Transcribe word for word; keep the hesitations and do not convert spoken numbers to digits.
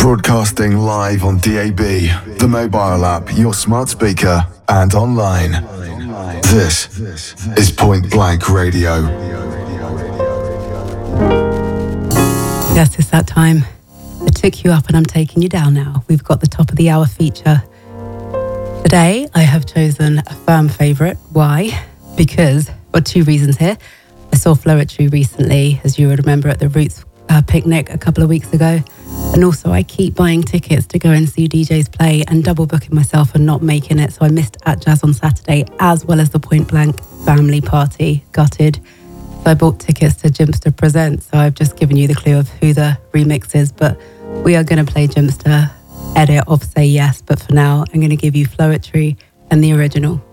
Broadcasting live on D A B, the mobile app, your smart speaker, and online. This is Point Blank Radio. Yes, it's that time. I took you up and I'm taking you down now. We've got the top of the hour feature. Today, I have chosen a firm favourite. Why? Because, well, two reasons here. I saw Flowetry recently, as you would remember, at the Roots uh, picnic a couple of weeks ago. And also, I keep buying tickets to go and see D Js play and double booking myself and not making it. So I missed At Jazz on Saturday, as well as the Point Blank family party. Gutted. So I bought tickets to Jimpster Presents. So I've just given you the clue of who the remix is. But we are going to play Jimpster edit of Say Yes. But for now, I'm going to give you Flowetry and the original.